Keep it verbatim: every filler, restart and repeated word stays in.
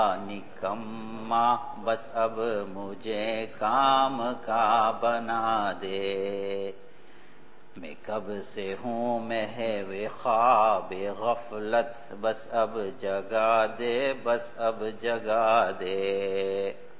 निकम्मा बस अब मुझे काम का बना दे। मैं कब से हूँ महवे ख्वाबे गफलत, बस अब जगा दे, बस अब जगा दे।